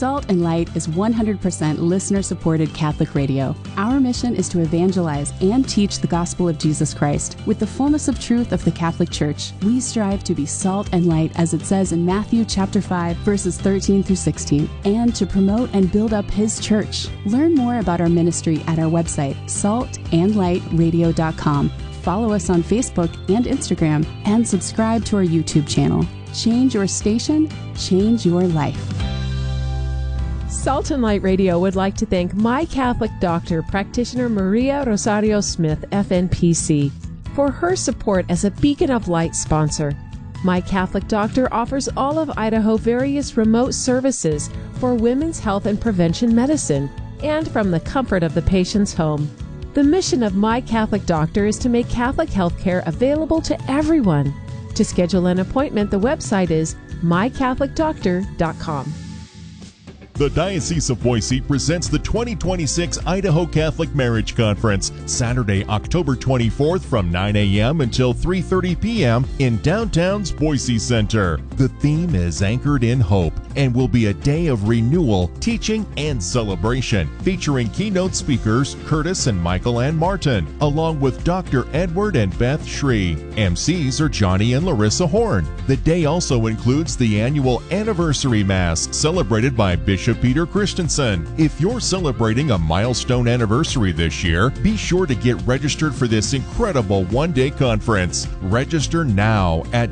Salt and Light is 100% listener-supported Catholic radio. Our mission is to evangelize and teach the gospel of Jesus Christ with the fullness of truth of the Catholic Church. We strive to be salt and light, as it says in Matthew chapter 5, verses 13 through 16, and to promote and build up His church. Learn more about our ministry at our website, saltandlightradio.com. Follow us on Facebook and Instagram, and subscribe to our YouTube channel. Change your station, change your life. Salt and Light Radio would like to thank My Catholic Doctor, practitioner Maria Rosario Smith, FNPC, for her support as a Beacon of Light sponsor. My Catholic Doctor offers all of Idaho various remote services for women's health and prevention medicine, and from the comfort of the patient's home. The mission of My Catholic Doctor is to make Catholic healthcare available to everyone. To schedule an appointment, the website is mycatholicdoctor.com. The Diocese of Boise presents the 2026 Idaho Catholic Marriage Conference, Saturday, October 24th from 9 a.m. until 3:30 p.m. in downtown's Boise Center. The theme is Anchored in Hope and will be a day of renewal, teaching, and celebration, featuring keynote speakers Curtis and Michael Ann Martin, along with Dr. Edward and Beth Shree. MCs are Johnny and Larissa Horn. The day also includes the annual Anniversary Mass, celebrated by Bishop Peter Christensen. If you're celebrating a milestone anniversary this year, be sure to get registered for this incredible one-day conference. Register now at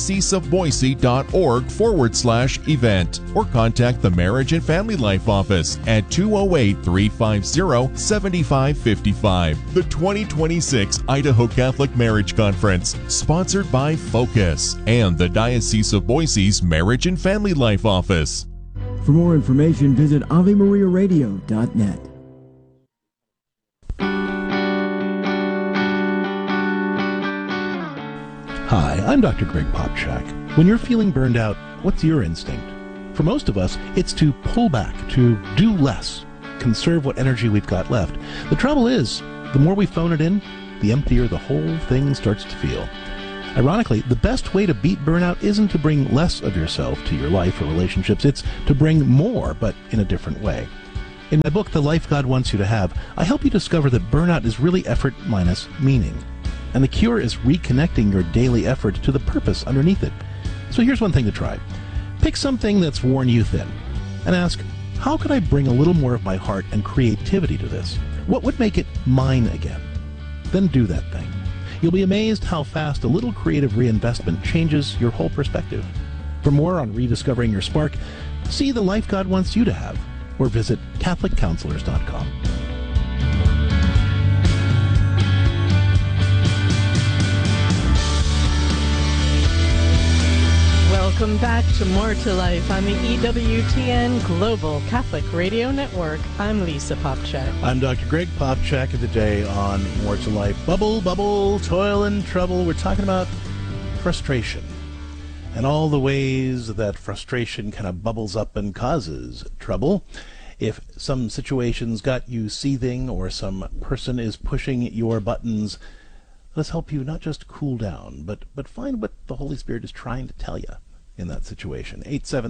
dioceseofboise.org/event or contact the Marriage and Family Life Office at 208-350-7555. The 2026 Idaho Catholic Marriage Conference, sponsored by Focus and the Diocese of Boise's Marriage and Family Life Office. For more information, visit AveMariaRadio.net. Hi, I'm Dr. Greg Popchak. When you're feeling burned out, what's your instinct? For most of us, it's to pull back, to do less, conserve what energy we've got left. The trouble is, the more we phone it in, the emptier the whole thing starts to feel. Ironically, the best way to beat burnout isn't to bring less of yourself to your life or relationships, it's to bring more, but in a different way. In my book, The Life God Wants You to Have, I help you discover that burnout is really effort minus meaning. And the cure is reconnecting your daily effort to the purpose underneath it. So here's one thing to try. Pick something that's worn you thin and ask, how could I bring a little more of my heart and creativity to this? What would make it mine again? Then do that thing. You'll be amazed how fast a little creative reinvestment changes your whole perspective. For more on rediscovering your spark, see The Life God Wants You to Have, or visit CatholicCounselors.com. Welcome back to More to Life on the EWTN Global Catholic Radio Network. I'm Lisa Popchak. I'm Dr. Greg Popchak, and today on More to Life, bubble, bubble, toil and trouble. We're talking about frustration and all the ways that frustration kind of bubbles up and causes trouble. If some situation's got you seething or some person is pushing your buttons, let's help you not just cool down, but find what the Holy Spirit is trying to tell you in that situation.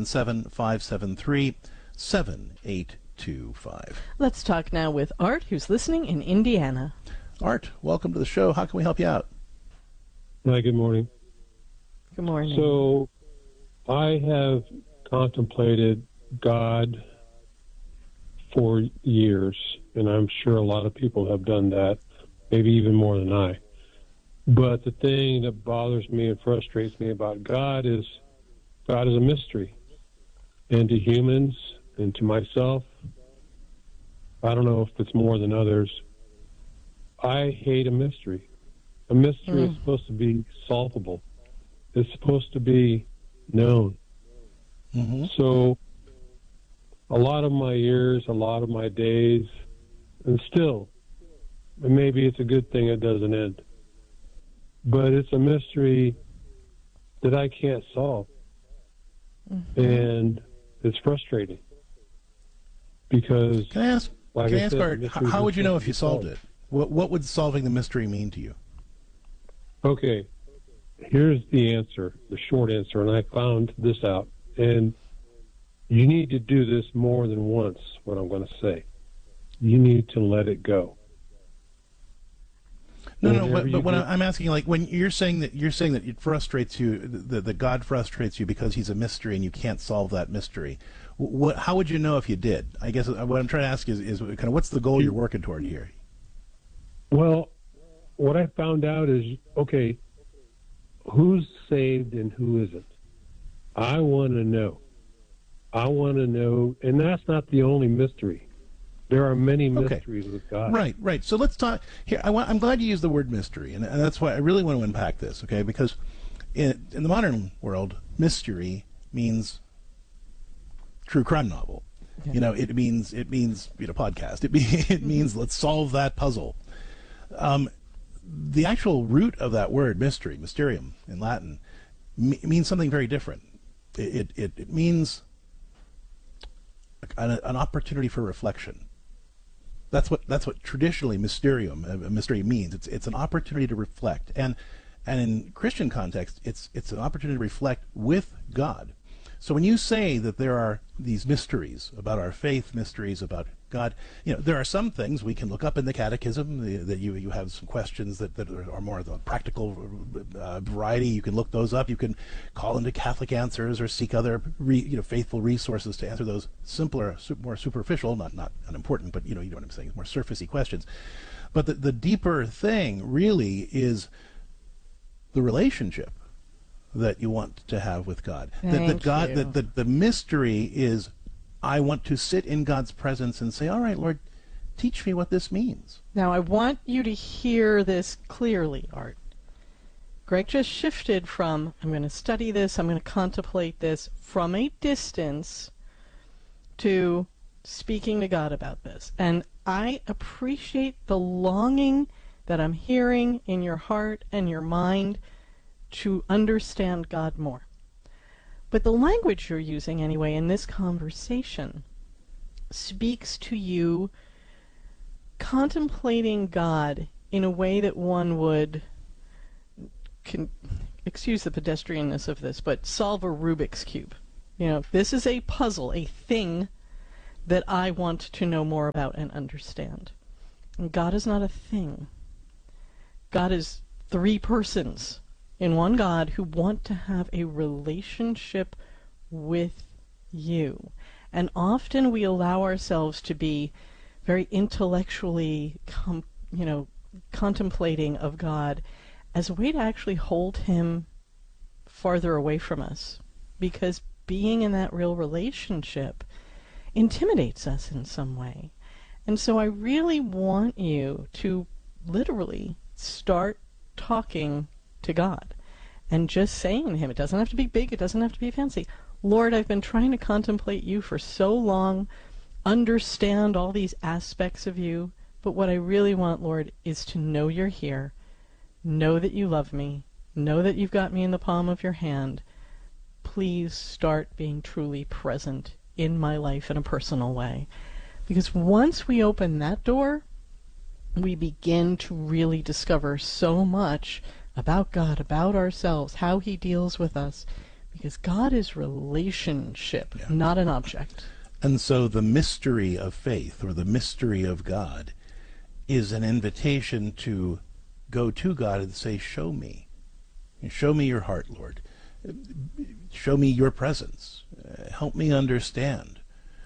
877-573-7825. Let's talk now with Art, who's listening in Indiana. Art, welcome to the show. How can we help you out? Hi, good morning. Good morning. So I have contemplated God for years, and I'm sure a lot of people have done that, maybe even more than I. But the thing that bothers me and frustrates me about God is a mystery. And to humans and to myself, I don't know if it's more than others, I hate a mystery. A mystery is supposed to be solvable. It's supposed to be known. Mm-hmm. So a lot of my years, a lot of my days, and still, and maybe it's a good thing it doesn't end, but it's a mystery that I can't solve. Mm-hmm. And it's frustrating because, Can I ask, Art, how would you know if you solved it? What would solving the mystery mean to you? Okay, here's the answer, the short answer, and I found this out. And You need to do this more than once, what I'm going to say. You need to let it go. No, but when I'm asking, like, when you're saying that it frustrates you, that God frustrates you because he's a mystery and you can't solve that mystery. How would you know if you did? I guess what I'm trying to ask is kind of what's the goal you're working toward here? Well, what I found out is, okay, who's saved and who isn't? I want to know. And that's not the only mystery. There are many mysteries with God. Right. So let's talk here. I'm glad you used the word mystery, and that's why I really want to unpack this, okay? Because in the modern world, mystery means true crime novel. Yeah. It means podcast. It means let's solve that puzzle. The actual root of that word, mystery, mysterium in Latin, means something very different. It means an opportunity for reflection. That's what traditionally mysterium, mystery means. It's an opportunity to reflect, and in Christian context, it's an opportunity to reflect with God. So when you say that there are these mysteries about our faith, mysteries about God, there are some things we can look up in the Catechism. That you have some questions that are more of the practical variety. You can look those up. You can call into Catholic Answers or seek other faithful resources to answer those simpler, more superficial, not unimportant, but you know what I'm saying, more surfacey questions. But the deeper thing really is the relationship that you want to have with God. That the mystery is, I want to sit in God's presence and say, all right, Lord, teach me what this means. Now, I want you to hear this clearly, Art. Greg just shifted from, I'm going to study this, I'm going to contemplate this, from a distance to speaking to God about this. And I appreciate the longing that I'm hearing in your heart and your mind to understand God more. But the language you're using anyway in this conversation speaks to you contemplating God in a way that one would, excuse the pedestrianness of this, but solve a Rubik's Cube. This is a puzzle, a thing that I want to know more about and understand. And God is not a thing. God is three persons in one God who want to have a relationship with you. And often we allow ourselves to be very intellectually contemplating of God as a way to actually hold him farther away from us, because being in that real relationship intimidates us in some way. And so I really want you to literally start talking to God and just saying to him, it doesn't have to be big, it doesn't have to be fancy. Lord, I've been trying to contemplate you for so long, understand all these aspects of you, but what I really want, Lord, is to know you're here, know that you love me, know that you've got me in the palm of your hand. Please start being truly present in my life in a personal way. Because once we open that door, we begin to really discover so much about God, about ourselves, how he deals with us. Because God is relationship, not an object. And so the mystery of faith, or the mystery of God, is an invitation to go to God and say, show me. Show me your heart, Lord. Show me your presence. Help me understand.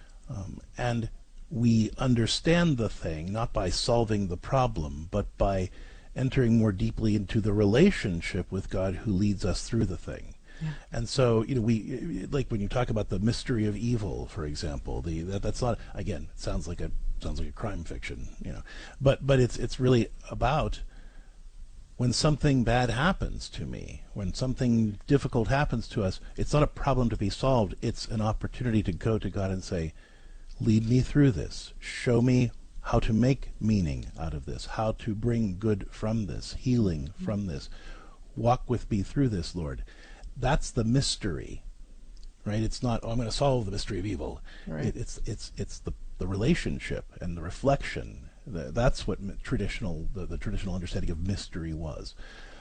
And we understand the thing not by solving the problem, but by entering more deeply into the relationship with God who leads us through the thing. Yeah. And so, we like when you talk about the mystery of evil, for example. That's not, again, it sounds like a crime fiction, but it's really about when something bad happens to me, when something difficult happens to us. It's not a problem to be solved. It's an opportunity to go to God and say, lead me through this. Show me how to make meaning out of this, how to bring good from this, healing from this. Walk with me through this, Lord. That's the mystery, right? It's not, I'm going to solve the mystery of evil. Right. It's the relationship and the reflection. That's what the traditional understanding of mystery was.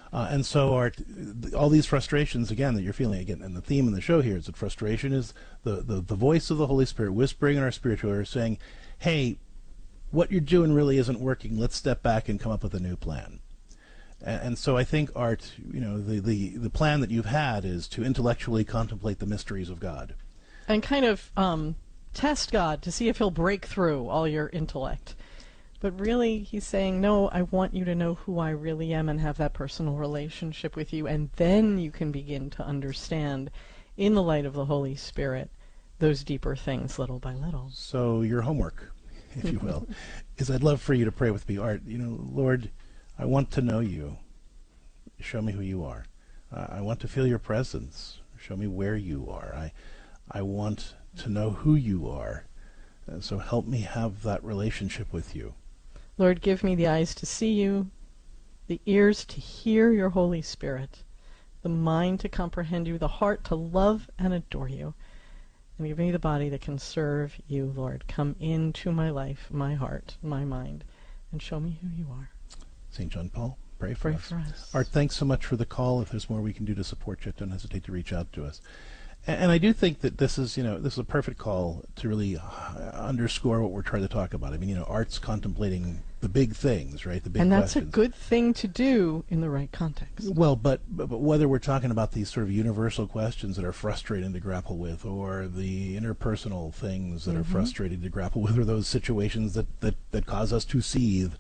And so all these frustrations, again, that you're feeling, again, and the theme in the show here is that frustration is the voice of the Holy Spirit whispering in our spiritual ear saying, hey, what you're doing really isn't working. Let's step back and come up with a new plan. And so I think, Art, the plan that you've had is to intellectually contemplate the mysteries of God. And kind of test God to see if he'll break through all your intellect. But really, he's saying, no, I want you to know who I really am and have that personal relationship with you, and then you can begin to understand, in the light of the Holy Spirit, those deeper things little by little. So your homework, if you will, is I'd love for you to pray with me. Art, Lord, I want to know you. Show me who you are. I want to feel your presence. Show me where you are. I want to know who you are. So help me have that relationship with you. Lord, give me the eyes to see you, the ears to hear your Holy Spirit, the mind to comprehend you, the heart to love and adore you, and give me the body that can serve you, Lord. Come into my life, my heart, my mind, and show me who you are. St. John Paul, pray for us. us. Art, thanks so much for the call. If there's more we can do to support you, don't hesitate to reach out to us. And I do think that this is a perfect call to really underscore what we're trying to talk about. I mean, Art's contemplating the big things, right? The big questions. And that's questions. a good thing to do in the right context. Well, but whether we're talking about these sort of universal questions that are frustrating to grapple with, or the interpersonal things that are frustrating to grapple with, or those situations that cause us to seethe,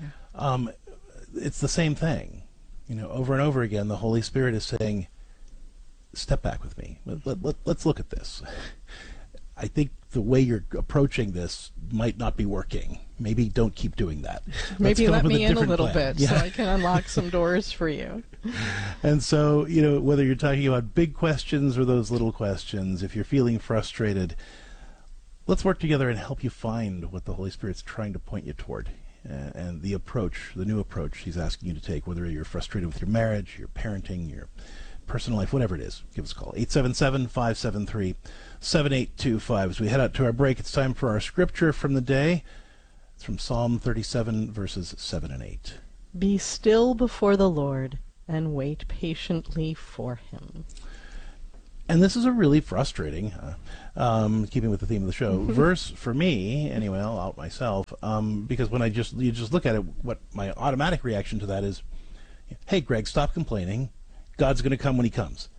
it's the same thing. Over and over again, the Holy Spirit is saying, step back with me. Let's look at this. I think the way you're approaching this might not be working. Maybe don't keep doing that. Maybe let me in a little bit so I can unlock some doors for you. And so, whether you're talking about big questions or those little questions, if you're feeling frustrated, let's work together and help you find what the Holy Spirit's trying to point you toward. And the new approach he's asking you to take, whether you're frustrated with your marriage, your parenting, your personal life, whatever it is, give us a call. 877-573-7825. As we head out to our break, it's time for our scripture from the day. It's from Psalm 37, verses 7 and 8. Be still before the Lord and wait patiently for him. And this is a really frustrating, keeping with the theme of the show, verse for me, anyway, I'll out myself, because when you just look at it, what my automatic reaction to that is, hey, Greg, stop complaining. God's going to come when he comes.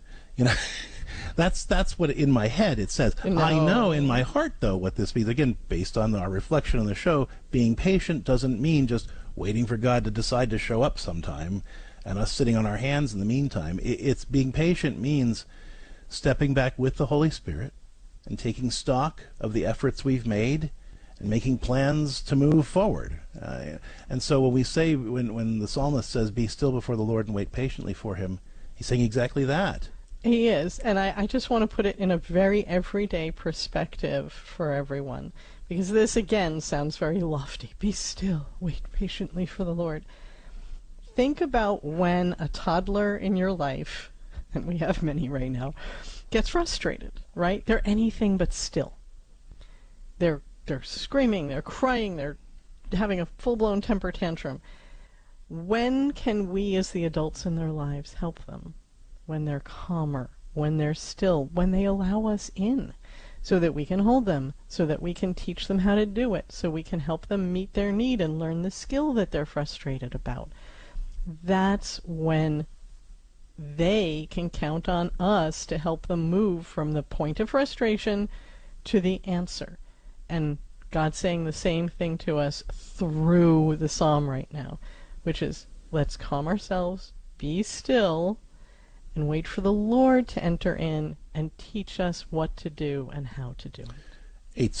That's what in my head it says. No. I know in my heart, though, what this means. Again, based on our reflection on the show, being patient doesn't mean just waiting for God to decide to show up sometime and us sitting on our hands in the meantime. It's being patient means stepping back with the Holy Spirit and taking stock of the efforts we've made and making plans to move forward. And so when we say, when the psalmist says, be still before the Lord and wait patiently for him, he's saying exactly that. He is, and I just want to put it in a very everyday perspective for everyone, because this, again, sounds very lofty. Be still, wait patiently for the Lord. Think about when a toddler in your life, and we have many right now, gets frustrated, right? They're anything but still. They're screaming, they're crying, they're having a full-blown temper tantrum. When can we as the adults in their lives help them? When they're calmer, when they're still, when they allow us in, so that we can hold them, so that we can teach them how to do it, so we can help them meet their need and learn the skill that they're frustrated about. That's when they can count on us to help them move from the point of frustration to the answer. And God's saying the same thing to us through the psalm right now, which is, let's calm ourselves, be still, and wait for the Lord to enter in and teach us what to do and how to do it.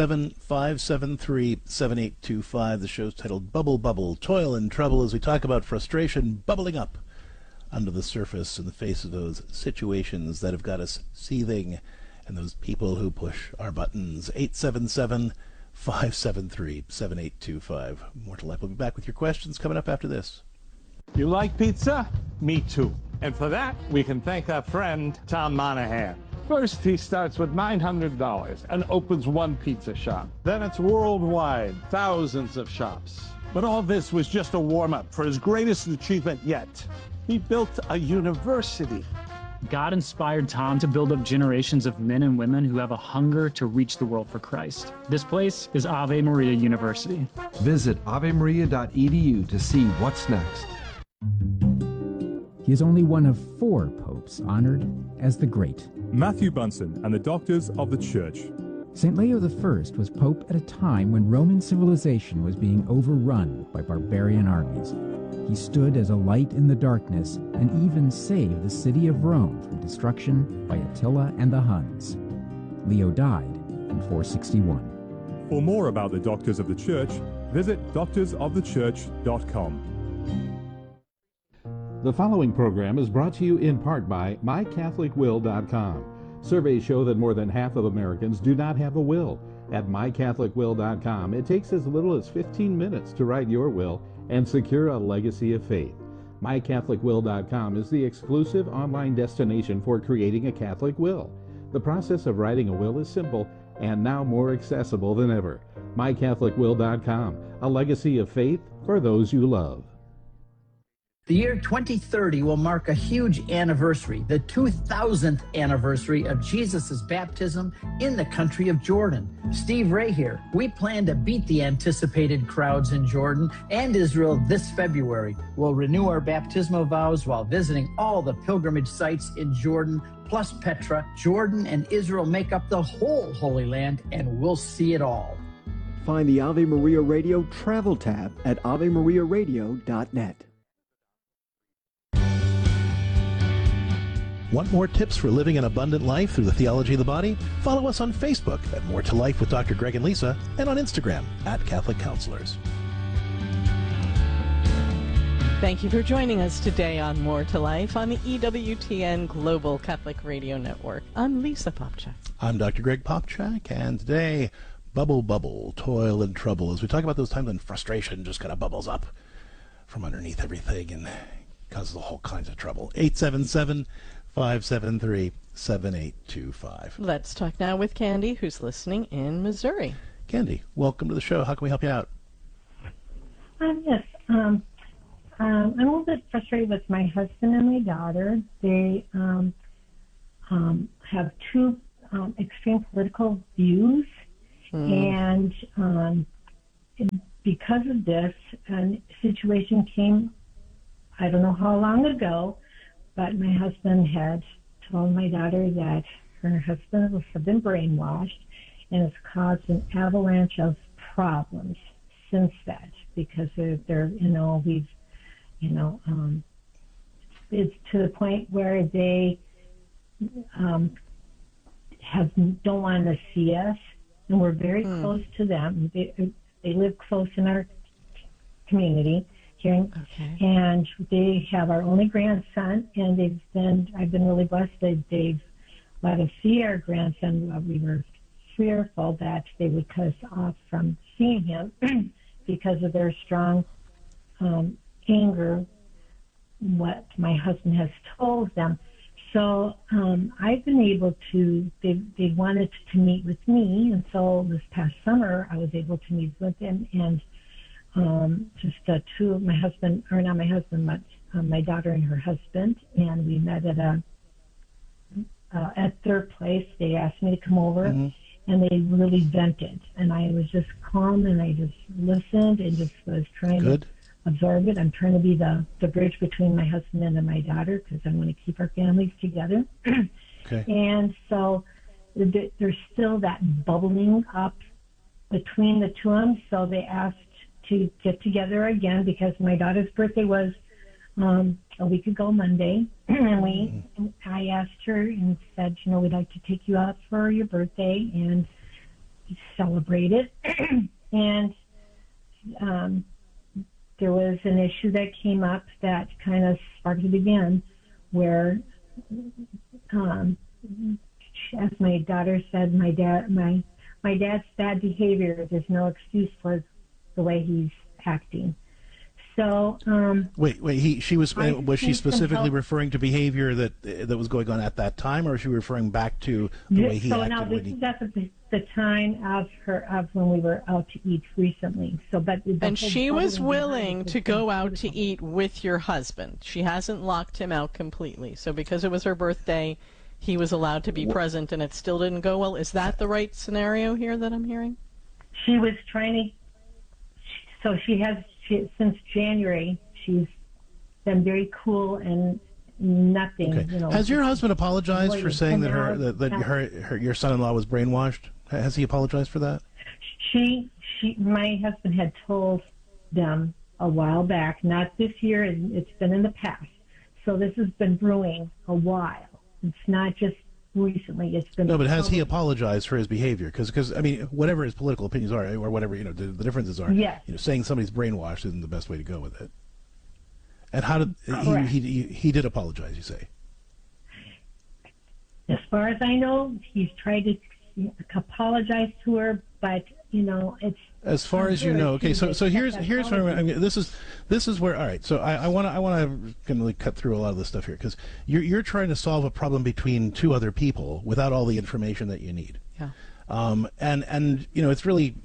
877-573-7825. The show's titled Bubble Bubble, Toil and Trouble, as we talk about frustration bubbling up under the surface in the face of those situations that have got us seething and those people who push our buttons. 877-573-7825. Mortal Life will be back with your questions coming up after this. You like pizza? Me too. And for that, we can thank our friend Tom Monahan. First, he starts with $900 and opens one pizza shop. Then it's worldwide, thousands of shops. But all this was just a warm-up for his greatest achievement yet. He built a university. God inspired Tom to build up generations of men and women who have a hunger to reach the world for Christ. This place is Ave Maria University. Visit avemaria.edu to see what's next. He is only one of 4 popes honored as the Great. Matthew Bunsen and the Doctors of the Church. St. Leo I was pope at a time when Roman civilization was being overrun by barbarian armies. He stood as a light in the darkness and even saved the city of Rome from destruction by Attila and the Huns. Leo died in 461. For more about the Doctors of the Church, visit doctorsofthechurch.com. The following program is brought to you in part by MyCatholicWill.com. Surveys show that more than half of Americans do not have a will. At MyCatholicWill.com, it takes as little as 15 minutes to write your will and secure a legacy of faith. MyCatholicWill.com is the exclusive online destination for creating a Catholic will. The process of writing a will is simple and now more accessible than ever. MyCatholicWill.com, a legacy of faith for those you love. The year 2030 will mark a huge anniversary, the 2000th anniversary of Jesus' baptism in the country of Jordan. Steve Ray here. We plan to beat the anticipated crowds in Jordan and Israel this February. We'll renew our baptismal vows while visiting all the pilgrimage sites in Jordan, plus Petra. Jordan and Israel make up the whole Holy Land, and we'll see it all. Find the Ave Maria Radio travel tab at avemariaradio.net. Want more tips for living an abundant life through the theology of the body? Follow us on Facebook at More to Life with Dr. Greg and Lisa, and on Instagram at Catholic Counselors. Thank you for joining us today on More to Life on the EWTN Global Catholic Radio Network. I'm Lisa Popchak. I'm Dr. Greg Popchak, and today, bubble, toil and trouble, as we talk about those times when frustration just kind of bubbles up from underneath everything and causes all kinds of trouble. 877-573-7825. Let's talk now with Candy, who's listening in Missouri. Candy, welcome to the show. How can we help you out? Yes. I'm a little bit frustrated with my husband and my daughter. They have two extreme political views, and because of this, a situation came, I don't know how long ago, but my husband had told my daughter that her husband had been brainwashed, and it's caused an avalanche of problems since that, because they're it's to the point where they don't want to see us, and we're very close to them. They live close in our community here, and they have our only grandson, and I've been really blessed that they've let us see our grandson. We were fearful that they would cut us off from seeing him because of their strong anger, what my husband has told them. So I've been able to, they wanted to meet with me, and so this past summer I was able to meet with them, and just two, my husband, or not my husband, but my daughter and her husband, and we met at their place. They asked me to come over, and they really vented, and I was just calm, and I just listened and just was trying to absorb it. I'm trying to be the bridge between my husband and my daughter, because I want to keep our families together. And so there's still that bubbling up between the two of them. So they asked to get together again, because my daughter's birthday was a week ago Monday, and I asked her and said, we'd like to take you out for your birthday and celebrate it. And there was an issue that came up that kind of sparked it again, where, as my daughter said, my dad's bad behavior, there's no excuse for the way he's acting. So wait. She was she need some specifically help. referring to behavior that was going on at that time, or was she referring back to the way he so acted? now this is at the time of when we were out to eat recently. So, and she was willing to go out to eat with your husband. She hasn't locked him out completely. So because it was her birthday, he was allowed to be present, and it still didn't go well. Is that the right scenario here that I'm hearing? She was trying to. So since January, she's been very cool and nothing. Okay. You know, Has your husband apologized for saying that your son-in-law was brainwashed? Has he apologized for that? My husband had told them a while back, not this year, and it's been in the past. So this has been brewing a while. It's not just recently. It's been. No, but has he apologized for his behavior? Because I mean, whatever his political opinions are, or whatever the differences are, yes. Saying somebody's brainwashed isn't the best way to go with it. And how did Correct. he did apologize? You say? As far as I know, he's tried to apologize to her, but it's. As far as you know, okay. So here's where I mean, this is where. All right. So I want to kind of cut through a lot of this stuff here, because you're trying to solve a problem between two other people without all the information that you need. Yeah. And it's really.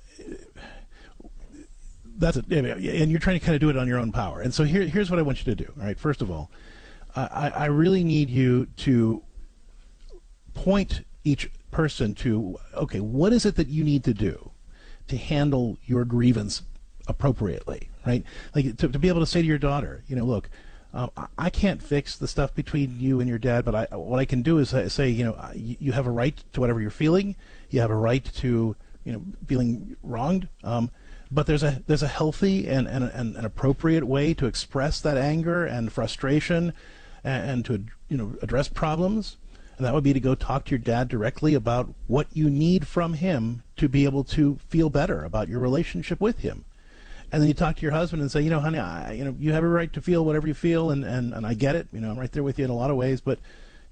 That's it, and you're trying to kind of do it on your own power. And so here's what I want you to do. All right, first of all, I really need you to point each person to, okay, what is it that you need to do to handle your grievance appropriately, right? Like to be able to say to your daughter, look, I can't fix the stuff between you and your dad, but what I can do is say, you have a right to whatever you're feeling. You have a right to, feeling wronged. But there's a healthy and an appropriate way to express that anger and frustration, and to address problems, and that would be to go talk to your dad directly about what you need from him to be able to feel better about your relationship with him. And then you talk to your husband and say, honey, you have a right to feel whatever you feel, and I get it. I'm right there with you in a lot of ways, but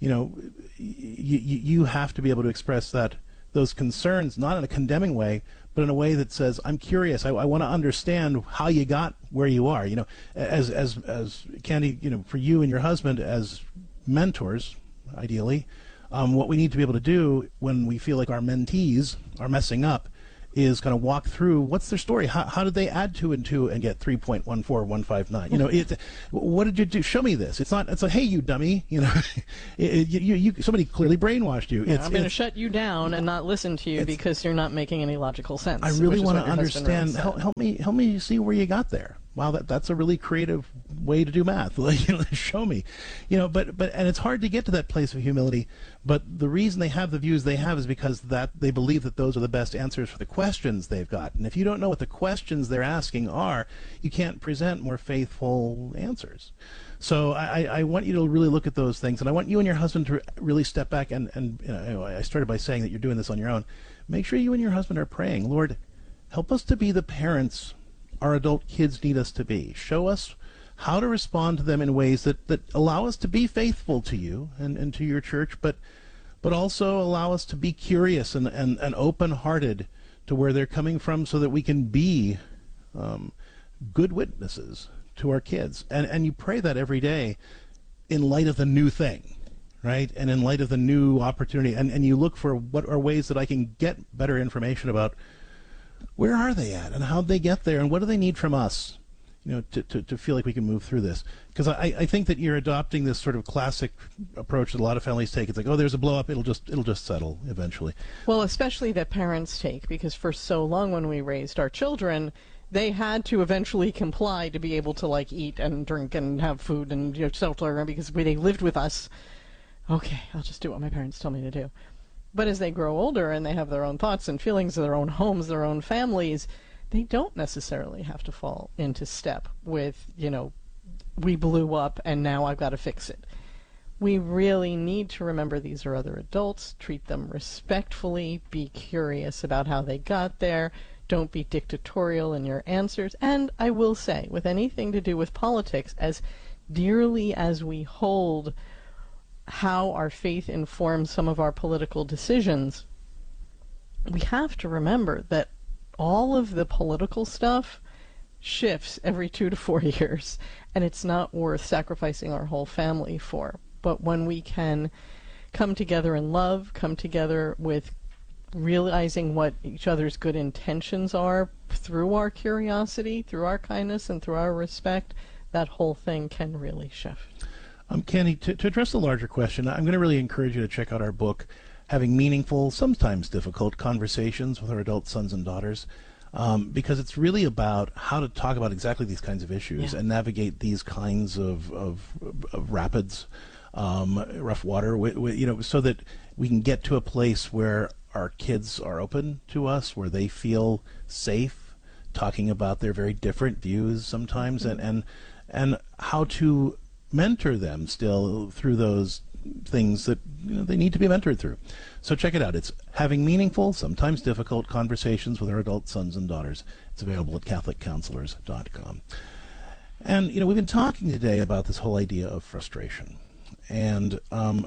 you have to be able to express those concerns, not in a condemning way, but in a way that says, I'm curious. I want to understand how you got where you are. As Candy, for you and your husband as mentors, ideally, what we need to be able to do when we feel like our mentees are messing up is kind of walk through what's their story. How did they add 2 and 2 and get 3.14159? What did you do? Show me this. It's like, hey, you dummy. Somebody clearly brainwashed you. I'm going to shut you down and not listen to you because you're not making any logical sense. I really want to understand. Help me see where you got there. Wow, that's a really creative way to do math. Show me, But and it's hard to get to that place of humility. But the reason they have the views they have is because that they believe that those are the best answers for the questions they've got. And if you don't know what the questions they're asking are, you can't present more faithful answers. So I want you to really look at those things, and I want you and your husband to really step back. And I started by saying that you're doing this on your own. Make sure you and your husband are praying, Lord, help us to be the parents our adult kids need us to be. Show us how to respond to them in ways that allow us to be faithful to you and to your church, but also allow us to be curious and open-hearted to where they're coming from, so that we can be good witnesses to our kids. And you pray that every day in light of the new thing, right? And in light of the new opportunity. And you look for what are ways that I can get better information about where are they at and how'd they get there and what do they need from us, to feel like we can move through this. Because I think that you're adopting this sort of classic approach that a lot of families take. It's like, oh, there's a blow up, it'll just settle eventually. Well, especially that parents take, because for so long when we raised our children, they had to eventually comply to be able to eat and drink and have food and shelter, because they lived with us. Okay, I'll just do what my parents tell me to do. But as they grow older and they have their own thoughts and feelings, their own homes, their own families, they don't necessarily have to fall into step with, we blew up and now I've got to fix it. We really need to remember these are other adults, treat them respectfully, be curious about how they got there, don't be dictatorial in your answers. And I will say, with anything to do with politics, as dearly as we hold how our faith informs some of our political decisions, we have to remember that all of the political stuff shifts every 2 to 4 years, and it's not worth sacrificing our whole family for. But when we can come together in love, come together with realizing what each other's good intentions are through our curiosity, through our kindness, and through our respect, that whole thing can really shift. Candy, to address the larger question, I'm going to really encourage you to check out our book, Having Meaningful, Sometimes Difficult Conversations with Our Adult Sons and Daughters, because it's really about how to talk about exactly these kinds of issues and navigate these kinds of rapids, rough water, so that we can get to a place where our kids are open to us, where they feel safe talking about their very different views sometimes, and how to mentor them still through those things that they need to be mentored through. So check it out. It's Having Meaningful, Sometimes Difficult Conversations with Our Adult Sons and Daughters. It's available at CatholicCounselors.com. And, we've been talking today about this whole idea of frustration. And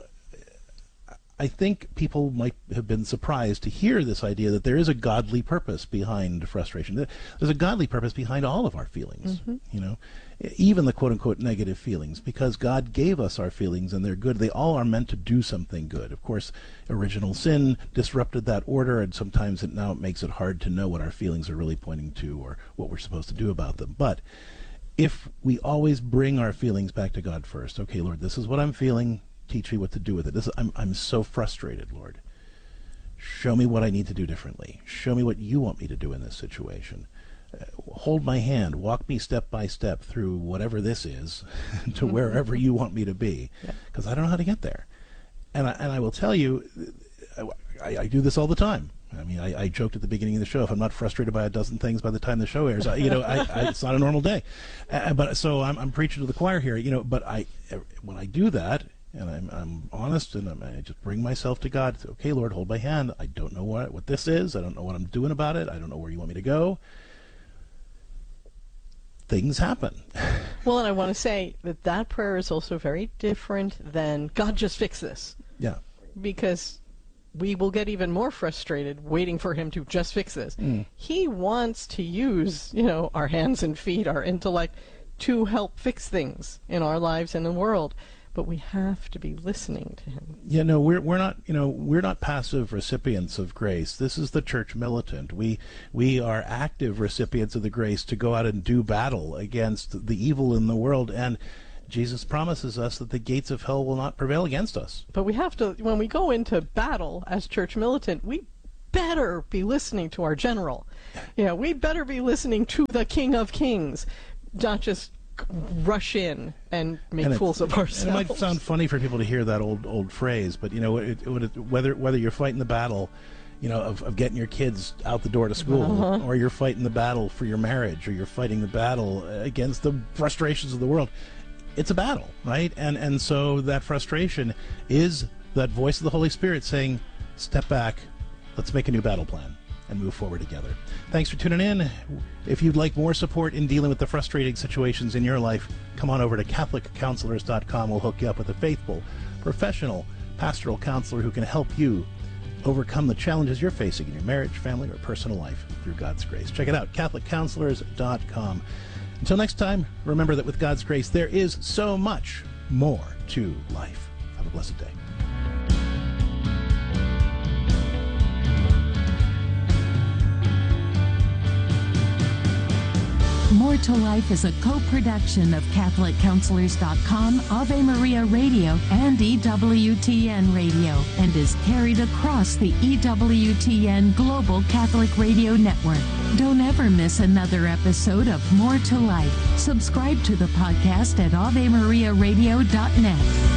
I think people might have been surprised to hear this idea that there is a godly purpose behind frustration. There's a godly purpose behind all of our feelings, even the quote-unquote negative feelings, because God gave us our feelings and they're good. They all are meant to do something good. Of course, original sin disrupted that order, and sometimes it makes it hard to know what our feelings are really pointing to or what we're supposed to do about them. But if we always bring our feelings back to God first, okay, Lord, this is what I'm feeling. Teach me what to do with it. I'm so frustrated, Lord. Show me what I need to do differently. Show me what you want me to do in this situation. Hold my hand. Walk me step by step through whatever this is to wherever you want me to be, because I don't know how to get there. And I will tell you, I do this all the time. I mean, I joked at the beginning of the show, if I'm not frustrated by a dozen things by the time the show airs, it's not a normal day. But so I'm preaching to the choir here, but when I do that, and I'm honest, and I just bring myself to God. Okay, Lord, hold my hand. I don't know what this is. I don't know what I'm doing about it. I don't know where you want me to go. Things happen. Well, and I want to say that prayer is also very different than, God, just fix this. Yeah. Because we will get even more frustrated waiting for him to just fix this. He wants to use, our hands and feet, our intellect, to help fix things in our lives and in the world. But we have to be listening to him. Yeah, no, we're not passive recipients of grace. This is the church militant. We are active recipients of the grace to go out and do battle against the evil in the world, and Jesus promises us that the gates of hell will not prevail against us. But we have to, when we go into battle as church militant, we better be listening to our general. We better be listening to the King of Kings, not just rush in and make fools of ourselves. It might sound funny for people to hear that old phrase, but whether you're fighting the battle, of getting your kids out the door to school, or you're fighting the battle for your marriage, or you're fighting the battle against the frustrations of the world, it's a battle, right? And so that frustration is that voice of the Holy Spirit saying, step back, let's make a new battle plan and move forward together. Thanks for tuning in. If you'd like more support in dealing with the frustrating situations in your life, come on over to CatholicCounselors.com. We'll hook you up with a faithful, professional, pastoral counselor who can help you overcome the challenges you're facing in your marriage, family, or personal life through God's grace. Check it out, CatholicCounselors.com. Until next time, remember that with God's grace, there is so much more to life. Have a blessed day. More to Life is a co-production of CatholicCounselors.com, Ave Maria Radio, and EWTN Radio, and is carried across the EWTN Global Catholic Radio Network. Don't ever miss another episode of More to Life. Subscribe to the podcast at AveMariaRadio.net.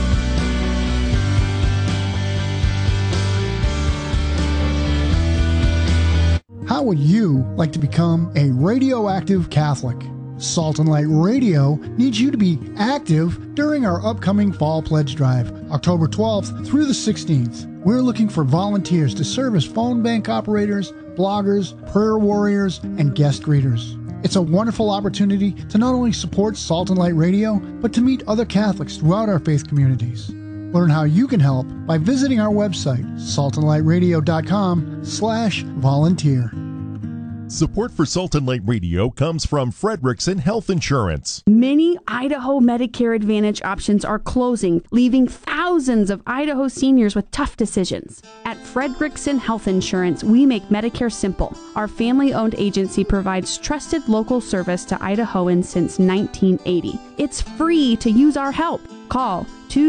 How would you like to become a radioactive Catholic? Salt and Light Radio needs you to be active during our upcoming Fall Pledge Drive, October 12th through the 16th. We're looking for volunteers to serve as phone bank operators, bloggers, prayer warriors, and guest greeters. It's a wonderful opportunity to not only support Salt and Light Radio, but to meet other Catholics throughout our faith communities. Learn how you can help by visiting our website, saltandlightradio.com/volunteer. Support for Salt and Light Radio comes from Frederickson Health Insurance. Many Idaho Medicare Advantage options are closing, leaving thousands of Idaho seniors with tough decisions. At Frederickson Health Insurance, we make Medicare simple. Our family-owned agency provides trusted local service to Idahoans since 1980. It's free to use our help. Call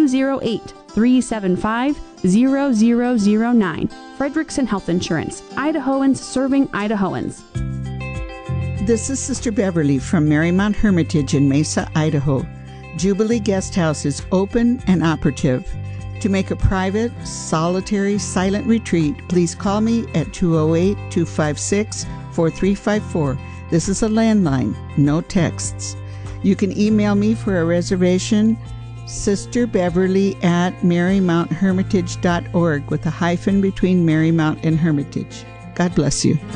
208-375-0009. Frederickson Health Insurance. Idahoans serving Idahoans. This is Sister Beverly from Marymount Hermitage in Mesa, Idaho. Jubilee Guest House is open and operative. To make a private, solitary, silent retreat, please call me at 208-256-4354. This is a landline, no texts. You can email me for a reservation, sisterbeverly@marymounthermitage.org with a hyphen between Marymount and Hermitage. God bless you.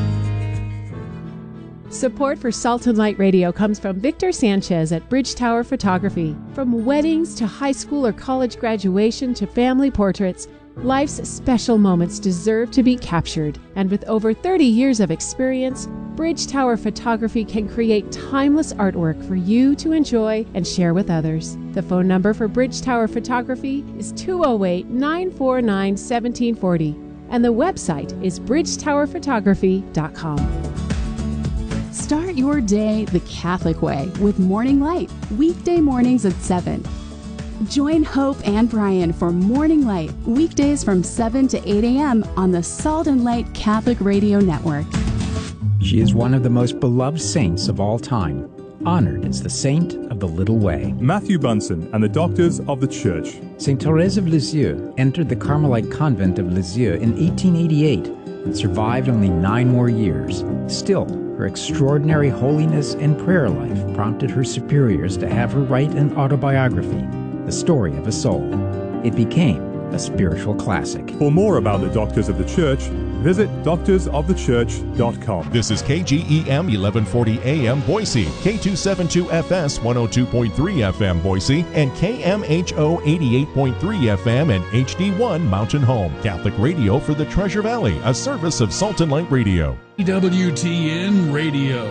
Support for Salt and Light Radio comes from Victor Sanchez at Bridge Tower Photography. From weddings to high school or college graduation to family portraits, life's special moments deserve to be captured. And with over 30 years of experience, Bridge Tower Photography can create timeless artwork for you to enjoy and share with others. The phone number for Bridge Tower Photography is 208-949-1740, and the website is bridgetowerphotography.com. Start your day the Catholic way with Morning Light, weekday mornings at 7. Join Hope and Brian for Morning Light, weekdays from 7 to 8 a.m. on the Salt and Light Catholic Radio Network. She is one of the most beloved saints of all time, honored as the Saint of the Little Way. Matthew Bunson and the Doctors of the Church. St. Therese of Lisieux entered the Carmelite convent of Lisieux in 1888 and survived only 9 more years. Still, her extraordinary holiness and prayer life prompted her superiors to have her write an autobiography, The Story of a Soul. It became a spiritual classic. For more about the Doctors of the Church, visit doctorsofthechurch.com. This is KGEM 1140 AM Boise, K272FS 102.3 FM Boise, and KMHO 88.3 FM and HD1 Mountain Home. Catholic radio for the Treasure Valley, a service of Salt and Light Radio. EWTN Radio.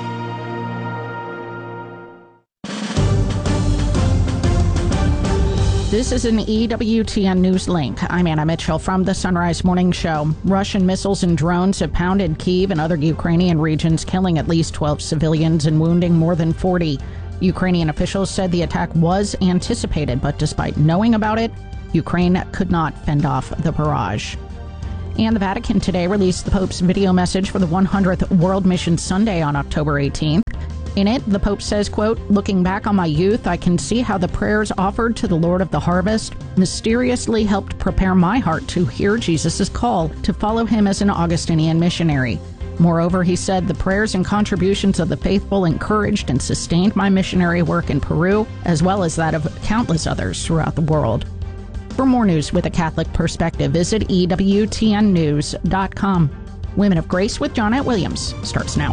This is an EWTN News Link. I'm Anna Mitchell from the Sunrise Morning Show. Russian missiles and drones have pounded Kyiv and other Ukrainian regions, killing at least 12 civilians and wounding more than 40. Ukrainian officials said the attack was anticipated, but despite knowing about it, Ukraine could not fend off the barrage. And the Vatican today released the Pope's video message for the 100th World Mission Sunday on October 18th. In it, the Pope says, quote, "Looking back on my youth, I can see how the prayers offered to the Lord of the harvest mysteriously helped prepare my heart to hear Jesus' call to follow him as an Augustinian missionary. Moreover, he said, the prayers and contributions of the faithful encouraged and sustained my missionary work in Peru, as well as that of countless others throughout the world." For more news with a Catholic perspective, visit EWTNnews.com. Women of Grace with Johnnette Williams starts now.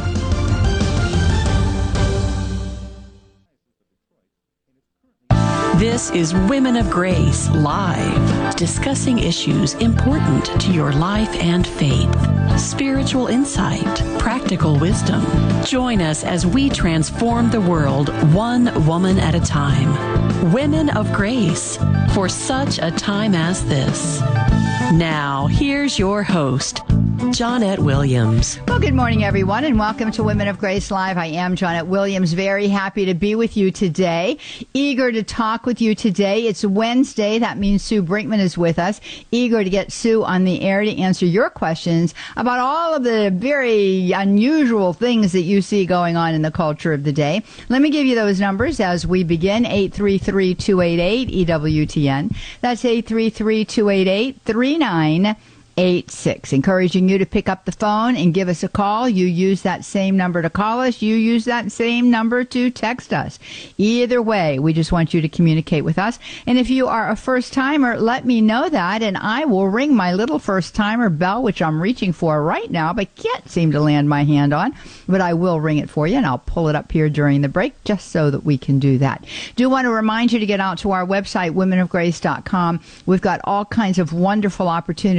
This is Women of Grace Live, discussing issues important to your life and faith. Spiritual insight, practical wisdom. Join us as we transform the world one woman at a time. Women of Grace, for such a time as this. Now, here's your host, Johnnette Williams. Well, good morning, everyone, and welcome to Women of Grace Live. I am Johnnette Williams, very happy to be with you today, eager to talk with you today. It's Wednesday. That means Sue Brinkman is with us, eager to get Sue on the air to answer your questions about all of the very unusual things that you see going on in the culture of the day. Let me give you those numbers as we begin. 833-288-EWTN. That's 833-288-3986. Encouraging you to pick up the phone and give us a call. You use that same number to call us. You use that same number to text us. Either way, we just want you to communicate with us. And if you are a first-timer, let me know that, and I will ring my little first-timer bell, which I'm reaching for right now, but can't seem to land my hand on. But I will ring it for you, and I'll pull it up here during the break just so that we can do that. Do want to remind you to get out to our website, womenofgrace.com. We've got all kinds of wonderful opportunities and good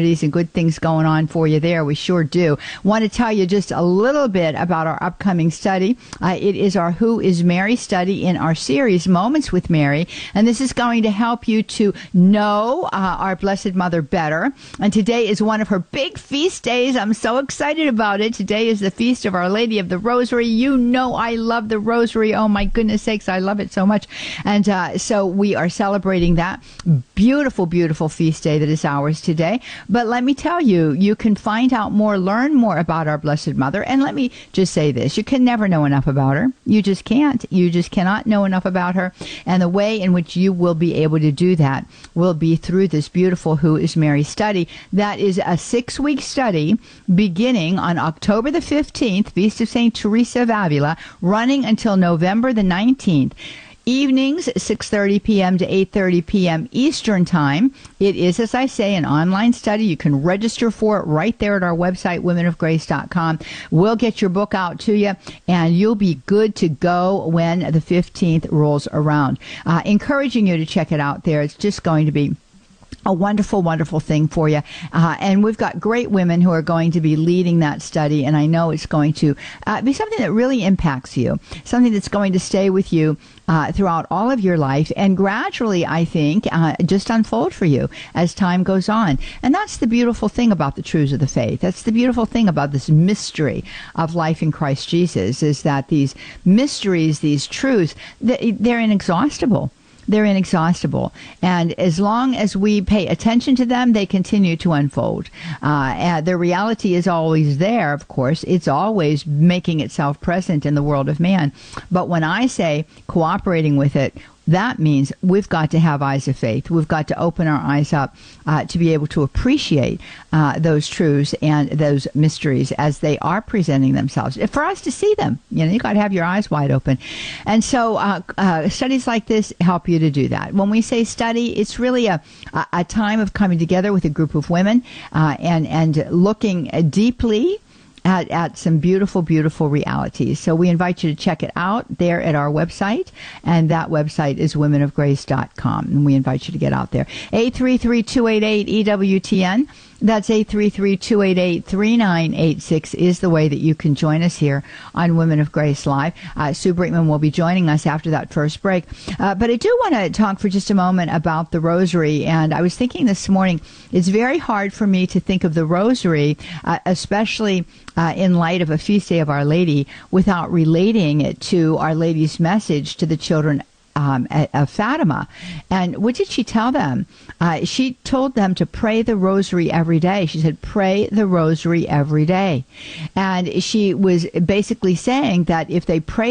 good things going on for you there. We sure do. Want to tell you just a little bit about our upcoming study. It is our Who is Mary study in our series, Moments with Mary. And this is going to help you to know our Blessed Mother better. And today is one of her big feast days. I'm so excited about it. Today is the feast of Our Lady of the Rosary. You know I love the Rosary. Oh, my goodness sakes, I love it so much. And so we are celebrating that beautiful, beautiful feast day that is ours today. But let me tell you, you can find out more, learn more about our Blessed Mother. And let me just say this, you can never know enough about her. You just can't. You just cannot know enough about her. And the way in which you will be able to do that will be through this beautiful Who is Mary study. That is a 6-week study beginning on October the 15th, Feast of St. Teresa of Avila, running until November the 19th. Evenings, 6:30 p.m. to 8:30 p.m. Eastern Time. It is, as I say, an online study. You can register for it right there at our website, womenofgrace.com. We'll get your book out to you, and you'll be good to go when the 15th rolls around. Encouraging you to check it out there. It's just going to be a wonderful, wonderful thing for you. And we've got great women who are going to be leading that study, and I know it's going to be something that really impacts you, something that's going to stay with you throughout all of your life, and gradually, I think, just unfold for you as time goes on. And that's the beautiful thing about the truths of the faith. That's the beautiful thing about this mystery of life in Christ Jesus, is that these mysteries, these truths, they're inexhaustible. They're inexhaustible. And as long as we pay attention to them, they continue to unfold. The reality is always there, of course. It's always making itself present in the world of man. But when I say cooperating with it, that means we've got to have eyes of faith. We've got to open our eyes up to be able to appreciate those truths and those mysteries as they are presenting themselves. For us to see them, you got to have your eyes wide open. And so studies like this help you to do that. When we say study, it's really a time of coming together with a group of women and looking deeply at some beautiful, beautiful realities. So we invite you to check it out there at our website, and that website is womenofgrace.com, and we invite you to get out there. 833-288-EWTN. That's 833-288-3986 is the way that you can join us here on Women of Grace Live. Sue Brinkman will be joining us after that first break. But I do want to talk for just a moment about the Rosary. And I was thinking this morning, it's very hard for me to think of the Rosary, especially in light of a feast day of Our Lady, without relating it to Our Lady's message to the children of Fatima. And what did she tell them? She told them to pray the Rosary every day. She said, pray the Rosary every day. And she was basically saying that if they pray